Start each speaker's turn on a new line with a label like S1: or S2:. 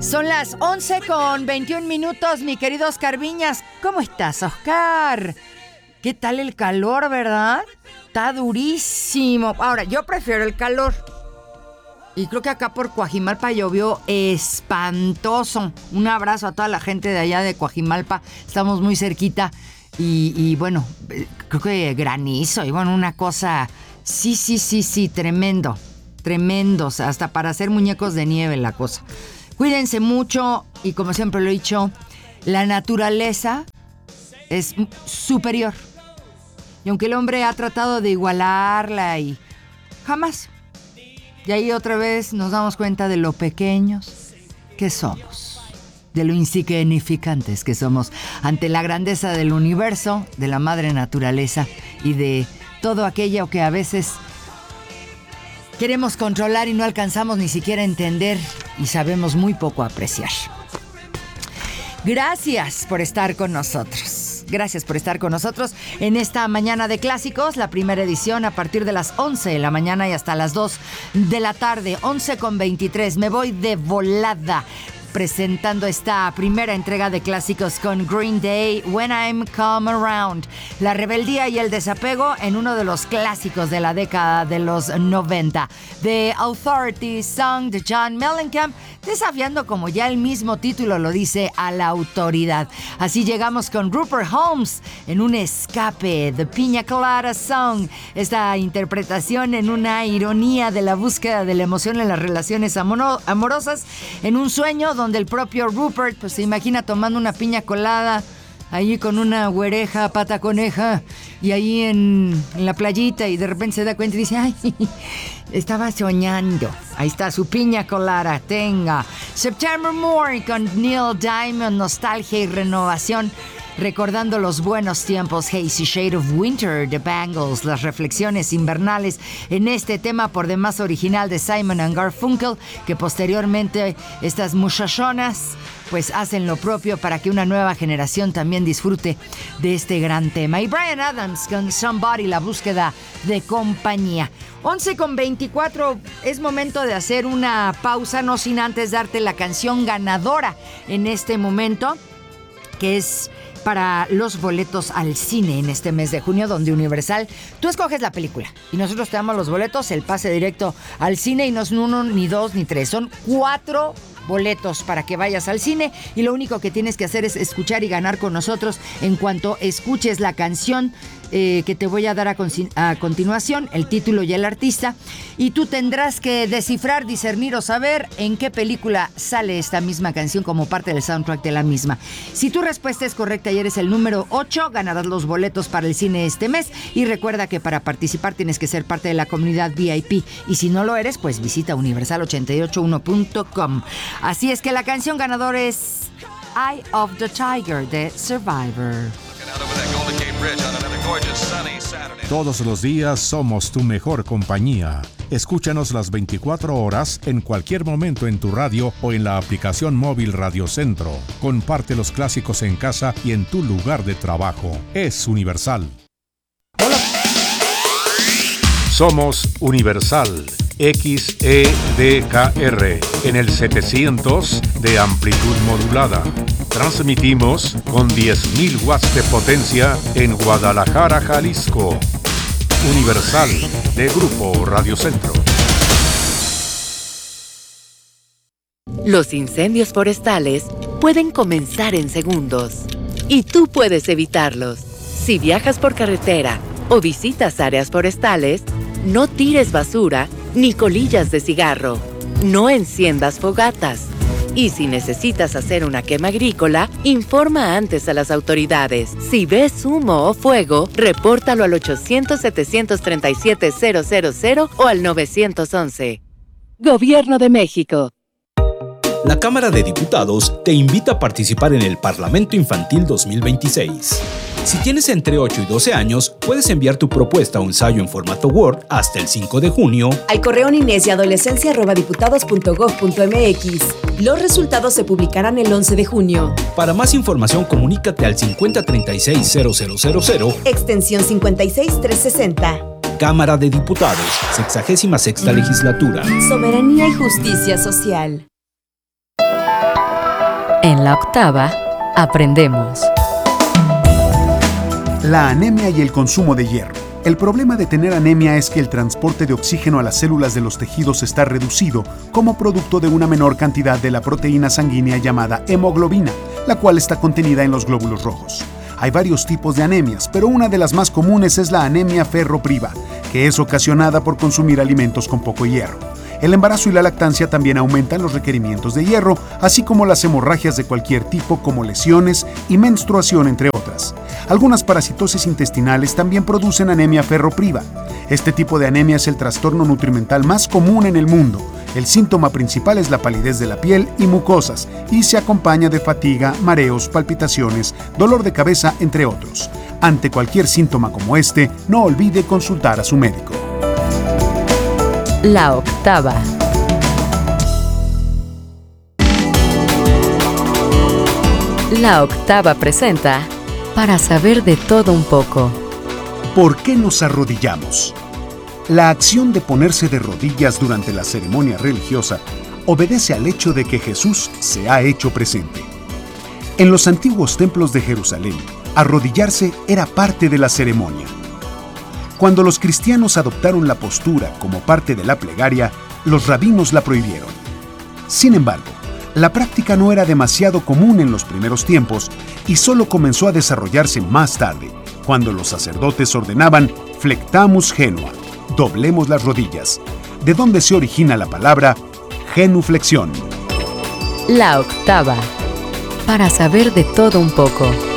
S1: Son las 11:21, mi querido Oscar Viñas. ¿Cómo estás, Oscar? ¿Qué tal el calor, verdad? Está durísimo. Ahora, yo prefiero el calor. Y creo que acá por Coajimalpa llovió espantoso. Un abrazo a toda la gente de allá de Coajimalpa. Estamos muy cerquita. Y bueno, creo que granizo. Y bueno, una cosa... Sí, tremendo. Tremendo. O sea, hasta para hacer muñecos de nieve la cosa. Cuídense mucho y como siempre lo he dicho, la naturaleza es superior. Y aunque el hombre ha tratado de igualarla y jamás. Y ahí otra vez nos damos cuenta de lo pequeños que somos, de lo insignificantes que somos ante la grandeza del universo, de la madre naturaleza y de todo aquello que a veces queremos controlar y no alcanzamos ni siquiera a entender y sabemos muy poco apreciar. Gracias por estar con nosotros. Gracias por estar con nosotros en esta mañana de clásicos, la primera edición a partir de las 11 de la mañana y hasta las 2 de la tarde, 11:23. Me voy de volada presentando esta primera entrega de clásicos con Green Day, When I'm Come Around. La rebeldía y el desapego en uno de los clásicos de la década de los 90. The Authority Song de John Mellencamp, desafiando, como ya el mismo título lo dice, a la autoridad. Así llegamos con Rupert Holmes en un escape, The Piña Colada Song. Esta interpretación en una ironía de la búsqueda de la emoción en las relaciones amorosas, en un sueño donde el propio Rupert pues se imagina tomando una piña colada ahí con una güereja, pata coneja, y ahí en la playita, y de repente se da cuenta y dice, ay, estaba soñando. Ahí está su piña colada, tenga. September Morning con Neil Diamond, nostalgia y renovación, recordando los buenos tiempos. Hazy Shade of Winter, The Bangles, las reflexiones invernales en este tema por demás original de Simon & Garfunkel, que posteriormente estas muchachonas pues hacen lo propio para que una nueva generación también disfrute de este gran tema. Y Bryan Adams con Somebody, la búsqueda de compañía. 11:24, es momento de hacer una pausa, no sin antes darte la canción ganadora en este momento, que es para los boletos al cine en este mes de junio, donde Universal, tú escoges la película y nosotros te damos los boletos, el pase directo al cine, y no es uno, ni dos, ni tres, son 4 boletos para que vayas al cine, y lo único que tienes que hacer es escuchar y ganar con nosotros en cuanto escuches la canción que te voy a dar a continuación, el título y el artista, y tú tendrás que descifrar, discernir o saber en qué película sale esta misma canción como parte del soundtrack de la misma. Si tu respuesta es correcta y eres el número 8, ganarás los boletos para el cine este mes, y recuerda que para participar tienes que ser parte de la comunidad VIP, y si no lo eres, pues visita universal881.com. Así es que la canción ganadora es Eye of the Tiger de Survivor.
S2: Todos los días somos tu mejor compañía. Escúchanos las 24 horas en cualquier momento en tu radio o en la aplicación móvil Radio Centro. Comparte los clásicos en casa y en tu lugar de trabajo. Es Universal.
S1: Hola.
S2: Somos Universal. XEDKR en el 700 de amplitud modulada. Transmitimos con 10.000 watts de potencia en Guadalajara, Jalisco. Universal, de Grupo Radio Centro.
S3: Los incendios forestales pueden comenzar en segundos y tú puedes evitarlos. Si viajas por carretera o visitas áreas forestales, no tires basura ni colillas de cigarro. No enciendas fogatas. Y si necesitas hacer una quema agrícola, informa antes a las autoridades. Si ves humo o fuego, repórtalo al 800-737-000 o al 911. Gobierno de México.
S4: La Cámara de Diputados te invita a participar en el Parlamento Infantil 2026. Si tienes entre 8 y 12 años, puedes enviar tu propuesta o ensayo en formato Word hasta el 5 de junio
S5: al correo niñezyadolescencia@diputados.gov.mx. Los resultados se publicarán el 11 de junio.
S4: Para más información, comunícate al 5036-0000,
S5: extensión 56360.
S4: Cámara de Diputados, 66ª Legislatura.
S5: Soberanía y justicia social.
S3: En la octava, aprendemos.
S6: La anemia y el consumo de hierro. El problema de tener anemia es que el transporte de oxígeno a las células de los tejidos está reducido como producto de una menor cantidad de la proteína sanguínea llamada hemoglobina, la cual está contenida en los glóbulos rojos. Hay varios tipos de anemias, pero una de las más comunes es la anemia ferropriva, que es ocasionada por consumir alimentos con poco hierro. El embarazo y la lactancia también aumentan los requerimientos de hierro, así como las hemorragias de cualquier tipo como lesiones y menstruación, entre otras. Algunas parasitosis intestinales también producen anemia ferropriva. Este tipo de anemia es el trastorno nutrimental más común en el mundo. El síntoma principal es la palidez de la piel y mucosas, y se acompaña de fatiga, mareos, palpitaciones, dolor de cabeza, entre otros. Ante cualquier síntoma como este, no olvide consultar a su médico.
S3: La octava. La octava presenta Para saber de todo un poco.
S6: ¿Por qué nos arrodillamos? La acción de ponerse de rodillas durante la ceremonia religiosa obedece al hecho de que Jesús se ha hecho presente. En los antiguos templos de Jerusalén, arrodillarse era parte de la ceremonia. Cuando los cristianos adoptaron la postura como parte de la plegaria, los rabinos la prohibieron. Sin embargo, la práctica no era demasiado común en los primeros tiempos y solo comenzó a desarrollarse más tarde, cuando los sacerdotes ordenaban flectamus genua, doblemos las rodillas, de donde se origina la palabra genuflexión.
S3: La octava. Para saber de todo un poco.